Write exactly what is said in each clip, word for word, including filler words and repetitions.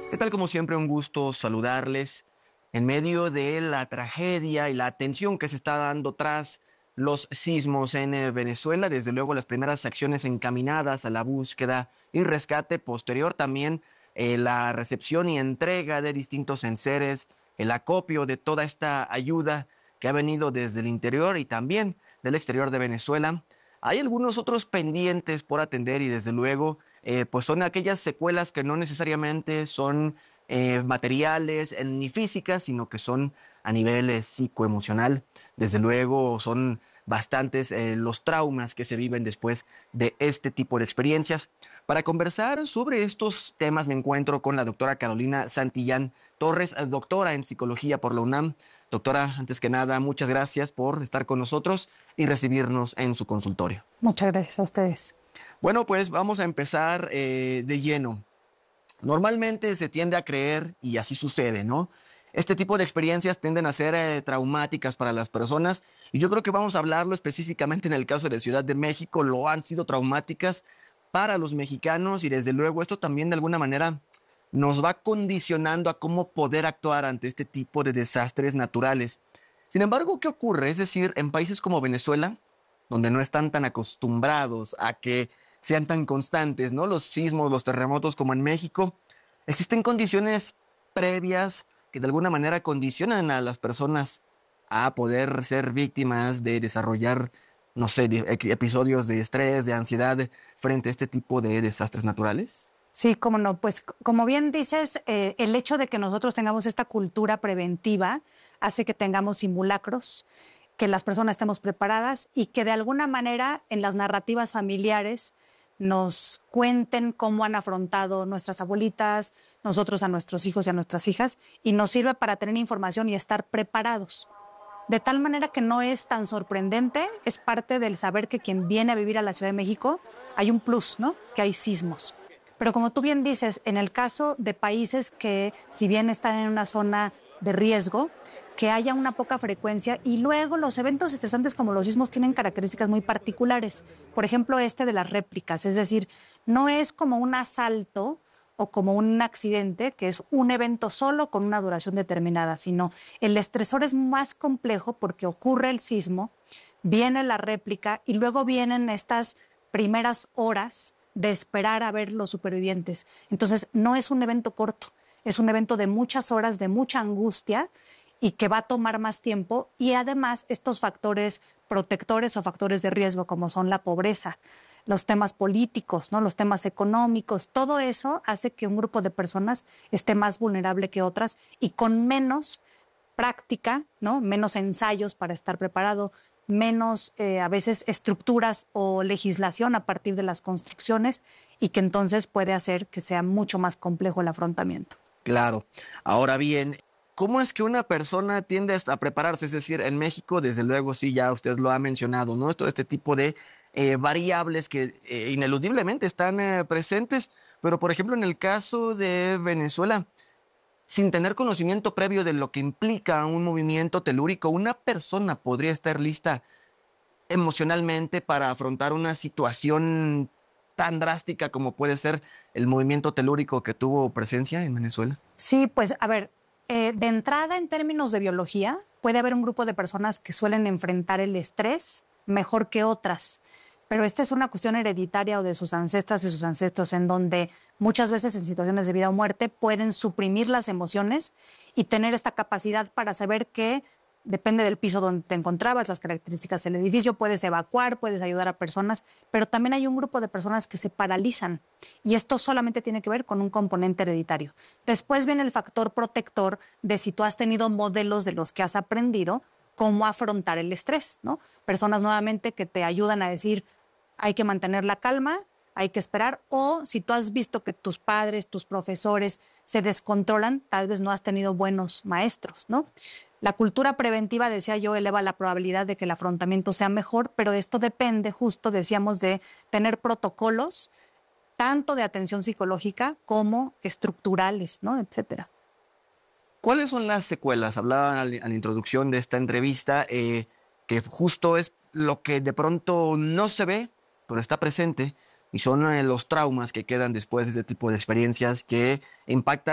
¿Qué tal? Como siempre, un gusto saludarles en medio de la tragedia y la atención que se está dando tras los sismos en eh, Venezuela. Desde luego, las primeras acciones encaminadas a la búsqueda y rescate posterior, también eh, la recepción y entrega de distintos enseres, el acopio de toda esta ayuda que ha venido desde el interior y también del exterior de Venezuela. Hay algunos otros pendientes por atender y desde luego eh, pues son aquellas secuelas que no necesariamente son eh, materiales eh, ni físicas, sino que son a nivel eh, psicoemocional. Desde luego son bastantes eh, los traumas que se viven después de este tipo de experiencias. Para conversar sobre estos temas me encuentro con la doctora Carolina Santillán Torres, doctora en psicología por la UNAM. Doctora, antes que nada, muchas gracias por estar con nosotros y recibirnos en su consultorio. Muchas gracias a ustedes. Bueno, pues vamos a empezar eh, de lleno. Normalmente se tiende a creer, y así sucede, ¿no? Este tipo de experiencias tienden a ser eh, traumáticas para las personas, y yo creo que vamos a hablarlo específicamente en el caso de Ciudad de México. Lo han sido traumáticas para los mexicanos, y desde luego esto también de alguna manera nos va condicionando a cómo poder actuar ante este tipo de desastres naturales. Sin embargo, ¿qué ocurre? Es decir, en países como Venezuela, donde no están tan acostumbrados a que sean tan constantes, ¿no? Los sismos, los terremotos como en México, existen condiciones previas que de alguna manera condicionan a las personas a poder ser víctimas de desarrollar, no sé, de episodios de estrés, de ansiedad frente a este tipo de desastres naturales. Sí, cómo no. Pues como bien dices, eh, el hecho de que nosotros tengamos esta cultura preventiva hace que tengamos simulacros, que las personas estemos preparadas y que de alguna manera en las narrativas familiares nos cuenten cómo han afrontado nuestras abuelitas, nosotros a nuestros hijos y a nuestras hijas, y nos sirve para tener información y estar preparados. De tal manera que no es tan sorprendente, es parte del saber que quien viene a vivir a la Ciudad de México, hay un plus, ¿no? Que hay sismos. Pero como tú bien dices, en el caso de países que si bien están en una zona de riesgo, que haya una poca frecuencia y luego los eventos estresantes como los sismos tienen características muy particulares. Por ejemplo, este de las réplicas, es decir, no es como un asalto o como un accidente, que es un evento solo con una duración determinada, sino el estresor es más complejo porque ocurre el sismo, viene la réplica y luego vienen estas primeras horas de esperar a ver los supervivientes. Entonces, no es un evento corto, es un evento de muchas horas, de mucha angustia y que va a tomar más tiempo. Y además, estos factores protectores o factores de riesgo, como son la pobreza, los temas políticos, ¿no? Los temas económicos, todo eso hace que un grupo de personas esté más vulnerable que otras y con menos práctica, ¿no? Menos ensayos para estar preparado, menos eh, a veces estructuras o legislación a partir de las construcciones y que entonces puede hacer que sea mucho más complejo el afrontamiento. Claro. Ahora bien, ¿cómo es que una persona tiende a prepararse? Es decir, en México, desde luego, sí, ya usted lo ha mencionado, ¿no? Todo este tipo de eh, variables que eh, ineludiblemente están eh, presentes, pero por ejemplo, en el caso de Venezuela, sin tener conocimiento previo de lo que implica un movimiento telúrico, una persona podría estar lista emocionalmente para afrontar una situación tan drástica como puede ser el movimiento telúrico que tuvo presencia en Venezuela. Sí, pues a ver, eh, de entrada en términos de biología, puede haber un grupo de personas que suelen enfrentar el estrés mejor que otras. Pero esta es una cuestión hereditaria o de sus ancestras y sus ancestros, en donde muchas veces en situaciones de vida o muerte pueden suprimir las emociones y tener esta capacidad para saber que depende del piso donde te encontrabas, las características del edificio, puedes evacuar, puedes ayudar a personas, pero también hay un grupo de personas que se paralizan y esto solamente tiene que ver con un componente hereditario. Después viene el factor protector de si tú has tenido modelos de los que has aprendido cómo afrontar el estrés, ¿no? Personas nuevamente que te ayudan a decir hay que mantener la calma, hay que esperar, o si tú has visto que tus padres, tus profesores se descontrolan, tal vez no has tenido buenos maestros, ¿no? La cultura preventiva, decía yo, eleva la probabilidad de que el afrontamiento sea mejor, pero esto depende, justo decíamos, de tener protocolos tanto de atención psicológica como estructurales, ¿no? Etcétera. ¿Cuáles son las secuelas? Hablaban a la introducción de esta entrevista eh, que justo es lo que de pronto no se ve, pero está presente, y son eh, los traumas que quedan después de este tipo de experiencias que impactan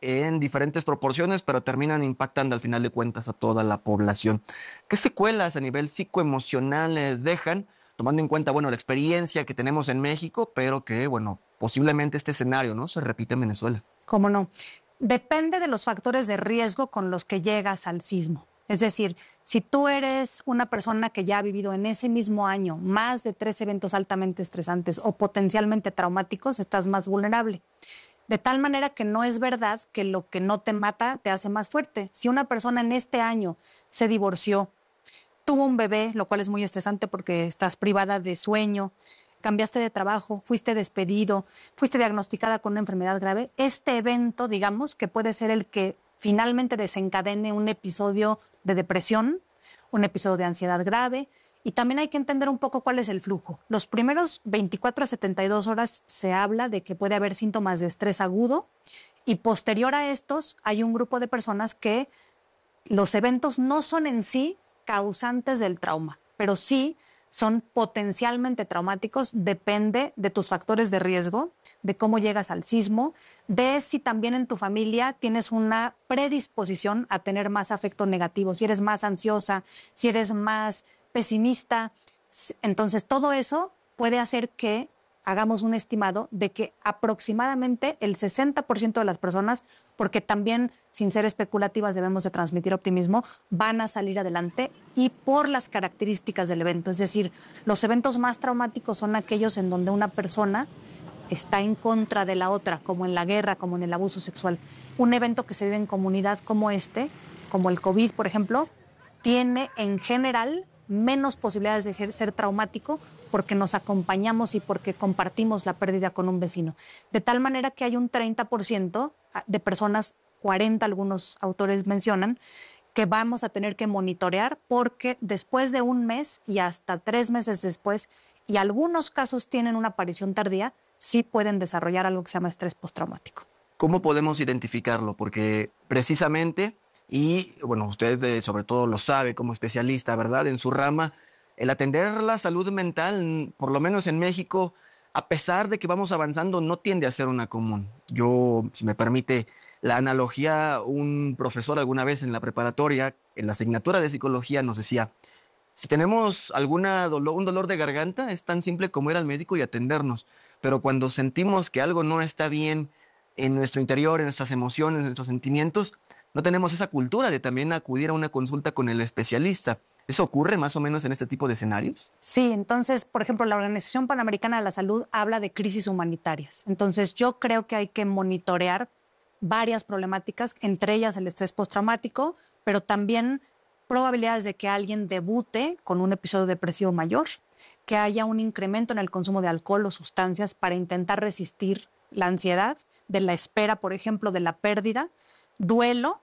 en diferentes proporciones, pero terminan impactando al final de cuentas a toda la población. ¿Qué secuelas a nivel psicoemocional eh, dejan, tomando en cuenta, bueno, la experiencia que tenemos en México, pero que, bueno, posiblemente este escenario, ¿no?, se repite en Venezuela? ¿Cómo no? Depende de los factores de riesgo con los que llegas al sismo. Es decir, si tú eres una persona que ya ha vivido en ese mismo año más de tres eventos altamente estresantes o potencialmente traumáticos, estás más vulnerable. De tal manera que no es verdad que lo que no te mata te hace más fuerte. Si una persona en este año se divorció, tuvo un bebé, lo cual es muy estresante porque estás privada de sueño, cambiaste de trabajo, fuiste despedido, fuiste diagnosticada con una enfermedad grave, este evento, digamos, que puede ser el que finalmente desencadene un episodio de depresión, un episodio de ansiedad grave, y también hay que entender un poco cuál es el flujo. Los primeros veinticuatro a setenta y dos horas se habla de que puede haber síntomas de estrés agudo, y posterior a estos hay un grupo de personas que los eventos no son en sí causantes del trauma, pero sí son potencialmente traumáticos, depende de tus factores de riesgo, de cómo llegas al sismo, de si también en tu familia tienes una predisposición a tener más afecto negativo, si eres más ansiosa, si eres más pesimista. Entonces, todo eso puede hacer que hagamos un estimado de que aproximadamente el sesenta por ciento de las personas, porque también, sin ser especulativas, debemos de transmitir optimismo, van a salir adelante y por las características del evento. Es decir, los eventos más traumáticos son aquellos en donde una persona está en contra de la otra, como en la guerra, como en el abuso sexual. Un evento que se vive en comunidad como este, como el COVID, por ejemplo, tiene en general menos posibilidades de ser traumático porque nos acompañamos y porque compartimos la pérdida con un vecino. De tal manera que hay un treinta por ciento de personas, cuarenta algunos autores mencionan, que vamos a tener que monitorear porque después de un mes y hasta tres meses después, y algunos casos tienen una aparición tardía, sí pueden desarrollar algo que se llama estrés postraumático. ¿Cómo podemos identificarlo? Porque precisamente, y bueno, usted eh, sobre todo lo sabe como especialista, ¿verdad?, en su rama, el atender la salud mental, por lo menos en México, a pesar de que vamos avanzando, no tiende a ser una común. Yo, si me permite la analogía, un profesor alguna vez en la preparatoria, en la asignatura de psicología, nos decía, si tenemos alguna dolor, un dolor de garganta, es tan simple como ir al médico y atendernos. Pero cuando sentimos que algo no está bien en nuestro interior, en nuestras emociones, en nuestros sentimientos, no tenemos esa cultura de también acudir a una consulta con el especialista. ¿Eso ocurre más o menos en este tipo de escenarios? Sí, entonces, por ejemplo, la Organización Panamericana de la Salud habla de crisis humanitarias. Entonces, yo creo que hay que monitorear varias problemáticas, entre ellas el estrés postraumático, pero también probabilidades de que alguien debute con un episodio depresivo mayor, que haya un incremento en el consumo de alcohol o sustancias para intentar resistir la ansiedad, de la espera, por ejemplo, de la pérdida, duelo,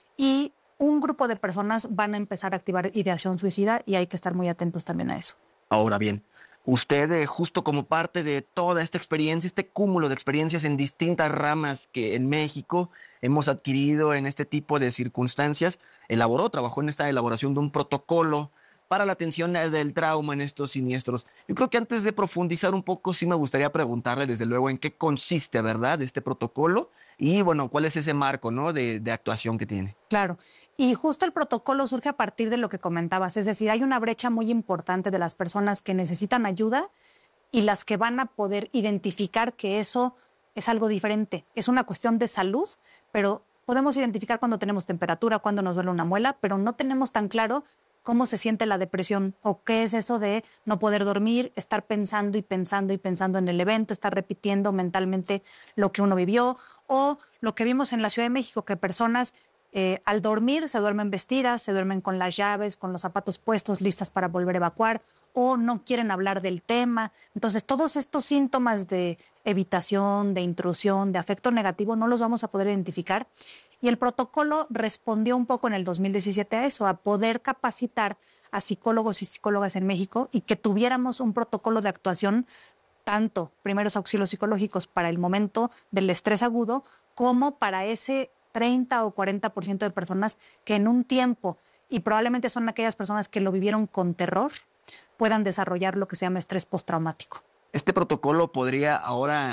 y un grupo de personas van a empezar a activar ideación suicida y hay que estar muy atentos también a eso. Ahora bien, usted eh, justo como parte de toda esta experiencia, este cúmulo de experiencias en distintas ramas que en México hemos adquirido en este tipo de circunstancias, elaboró, trabajó en esta elaboración de un protocolo para la atención del trauma en estos siniestros. Yo creo que antes de profundizar un poco, sí me gustaría preguntarle, desde luego, en qué consiste, ¿verdad?, este protocolo y, bueno, cuál es ese marco, ¿no?, de, de actuación que tiene. Claro. Y justo el protocolo surge a partir de lo que comentabas. Es decir, hay una brecha muy importante de las personas que necesitan ayuda y las que van a poder identificar que eso es algo diferente. Es una cuestión de salud, pero podemos identificar cuando tenemos temperatura, cuando nos duele una muela, pero no tenemos tan claro cómo se siente la depresión o qué es eso de no poder dormir, estar pensando y pensando y pensando en el evento, estar repitiendo mentalmente lo que uno vivió, o lo que vimos en la Ciudad de México, que personas eh, al dormir se duermen vestidas, se duermen con las llaves, con los zapatos puestos, listas para volver a evacuar, o no quieren hablar del tema. Entonces, todos estos síntomas de evitación, de intrusión, de afecto negativo, no los vamos a poder identificar. Y el protocolo respondió un poco en el dos mil diecisiete a eso, a poder capacitar a psicólogos y psicólogas en México y que tuviéramos un protocolo de actuación, tanto primeros auxilios psicológicos para el momento del estrés agudo, como para ese treinta o cuarenta por ciento de personas que en un tiempo, y probablemente son aquellas personas que lo vivieron con terror, puedan desarrollar lo que se llama estrés postraumático. Este protocolo podría ahora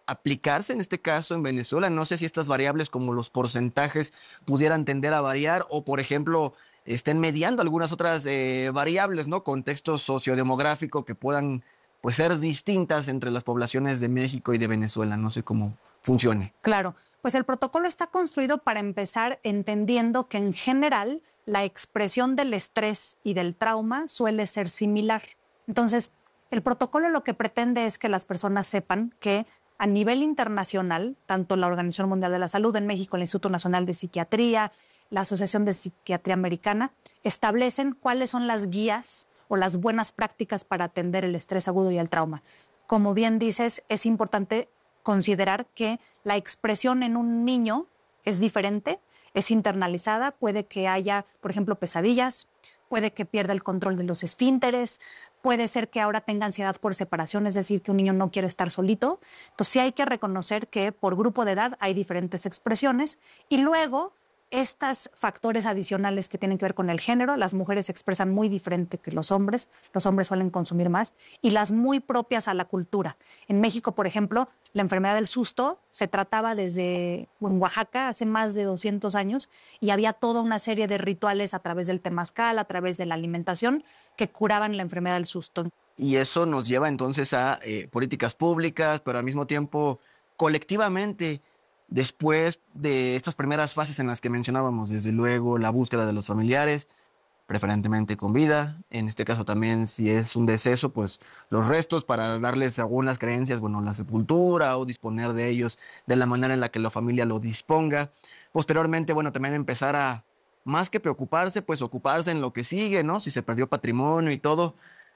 aplicarse en este caso en Venezuela? No sé si estas variables como los porcentajes pudieran tender a variar o, por ejemplo, estén mediando algunas otras eh, variables, ¿no? Contexto sociodemográfico que puedan pues ser distintas entre las poblaciones de México y de Venezuela. No sé cómo funcione. Claro, pues el protocolo está construido para empezar entendiendo que en general la expresión del estrés y del trauma suele ser similar. Entonces, el protocolo lo que pretende es que las personas sepan que a nivel internacional, tanto la Organización Mundial de la Salud en México, el Instituto Nacional de Psiquiatría, la Asociación de Psiquiatría Americana, establecen cuáles son las guías o las buenas prácticas para atender el estrés agudo y el trauma. Como bien dices, es importante considerar que la expresión en un niño es diferente, es internalizada, puede que haya, por ejemplo, pesadillas, puede que pierda el control de los esfínteres, puede ser que ahora tenga ansiedad por separación, es decir, que un niño no quiere estar solito. Entonces sí hay que reconocer que por grupo de edad hay diferentes expresiones y luego estos factores adicionales que tienen que ver con el género, las mujeres se expresan muy diferente que los hombres, los hombres suelen consumir más, y las muy propias a la cultura. En México, por ejemplo, la enfermedad del susto se trataba desde en Oaxaca hace más de doscientos años y había toda una serie de rituales a través del temazcal, a través de la alimentación, que curaban la enfermedad del susto. Y eso nos lleva entonces a eh, políticas públicas, pero al mismo tiempo colectivamente. Después de estas primeras fases en las que mencionábamos, desde luego la búsqueda de los familiares, preferentemente con vida, en este caso también si es un deceso, pues los restos para darles según las creencias, bueno, la sepultura o disponer de ellos de la manera en la que la familia lo disponga. Posteriormente, bueno, también empezar a, más que preocuparse, pues ocuparse en lo que sigue, ¿no? Si se perdió patrimonio y todo,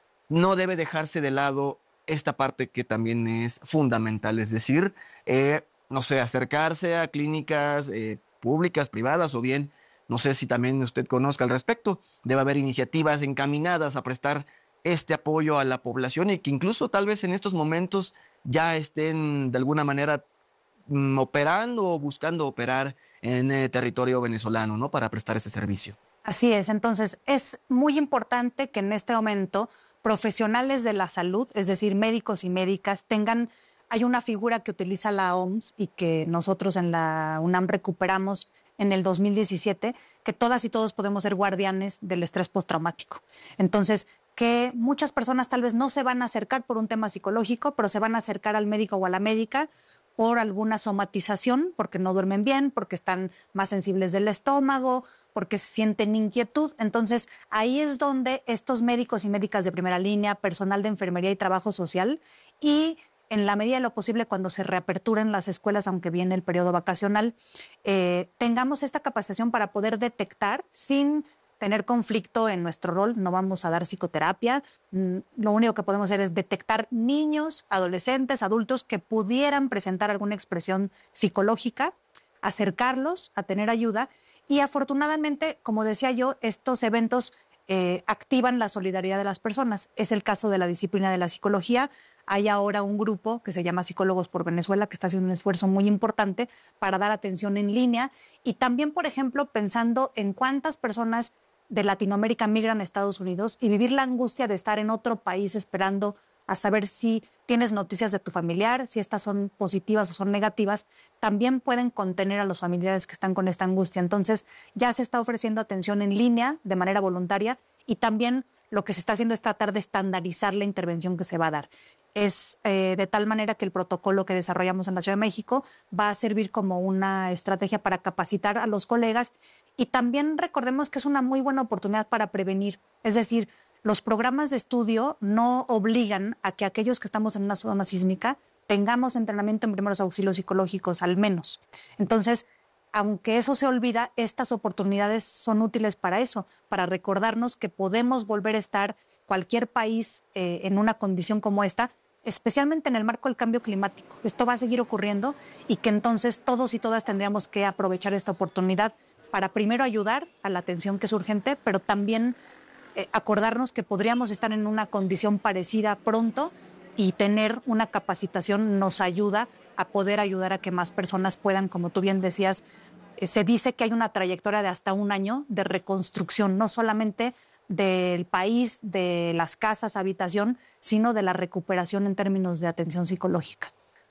no debe dejarse de lado esta parte que también es fundamental, es decir, eh, no sé, acercarse a clínicas eh, públicas, privadas o bien, no sé si también usted conozca al respecto, debe haber iniciativas encaminadas a prestar este apoyo a la población y que incluso tal vez en estos momentos ya estén de alguna manera mm, operando o buscando operar en el territorio venezolano, ¿no? Para prestar ese servicio. Así es, entonces es muy importante que en este momento profesionales de la salud, es decir, médicos y médicas, tengan. Hay una figura que utiliza la O M S y que nosotros en la UNAM recuperamos en el dos mil diecisiete, que todas y todos podemos ser guardianes del estrés postraumático. Entonces, que muchas personas tal vez no se van a acercar por un tema psicológico, pero se van a acercar al médico o a la médica por alguna somatización, porque no duermen bien, porque están más sensibles del estómago, porque sienten inquietud. Entonces, ahí es donde estos médicos y médicas de primera línea, personal de enfermería y trabajo social y en la medida de lo posible, cuando se reaperturen las escuelas, aunque viene el periodo vacacional, eh, tengamos esta capacitación para poder detectar sin tener conflicto en nuestro rol. No vamos a dar psicoterapia. Lo único que podemos hacer es detectar niños, adolescentes, adultos que pudieran presentar alguna expresión psicológica, acercarlos a tener ayuda. Y afortunadamente, como decía yo, estos eventos eh, activan la solidaridad de las personas. Es el caso de la disciplina de la psicología. Hay ahora un grupo que se llama Psicólogos por Venezuela que está haciendo un esfuerzo muy importante para dar atención en línea y también, por ejemplo, pensando en cuántas personas de Latinoamérica migran a Estados Unidos y vivir la angustia de estar en otro país esperando a saber si tienes noticias de tu familiar, si estas son positivas o son negativas, también pueden contener a los familiares que están con esta angustia. Entonces, ya se está ofreciendo atención en línea de manera voluntaria y también lo que se está haciendo es tratar de estandarizar la intervención que se va a dar. Es eh, de tal manera que el protocolo que desarrollamos en la Ciudad de México va a servir como una estrategia para capacitar a los colegas y también recordemos que es una muy buena oportunidad para prevenir. Es decir, los programas de estudio no obligan a que aquellos que estamos en una zona sísmica tengamos entrenamiento en primeros auxilios psicológicos al menos. Entonces, aunque eso se olvida, estas oportunidades son útiles para eso, para recordarnos que podemos volver a estar cualquier país eh, en una condición como esta, especialmente en el marco del cambio climático. Esto va a seguir ocurriendo y que entonces todos y todas tendríamos que aprovechar esta oportunidad para primero ayudar a la atención que es urgente, pero también eh, acordarnos que podríamos estar en una condición parecida pronto y tener una capacitación nos ayuda a poder ayudar a que más personas puedan, como tú bien decías, eh, se dice que hay una trayectoria de hasta un año de reconstrucción, no solamente del país, de las casas, habitación, sino de la recuperación en términos de atención psicológica.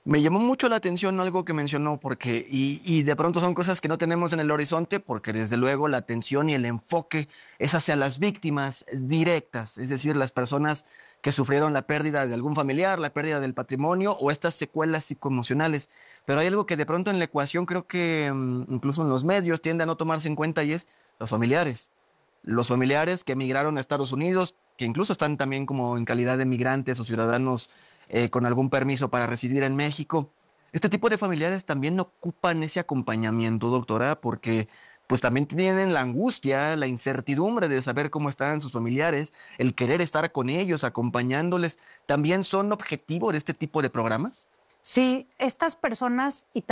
Me llamó mucho la atención algo que mencionó, porque, y, y de pronto son cosas que no tenemos en el horizonte, porque desde luego la atención y el enfoque es hacia las víctimas directas, es decir, las personas que sufrieron la pérdida de algún familiar, la pérdida del patrimonio o estas secuelas psicoemocionales. Pero hay algo que de pronto en la ecuación creo que mm, incluso en los medios tiende a no tomarse en cuenta y es los familiares. Los familiares que emigraron a Estados Unidos, que incluso están también como en calidad de migrantes o ciudadanos eh, con algún permiso para residir en México. Este tipo de familiares también ocupan ese acompañamiento, doctora, porque pues también tienen la angustia, la incertidumbre de saber cómo están sus familiares, el querer estar con ellos, acompañándoles. ¿También son objetivo de este tipo de programas? Sí, estas personas y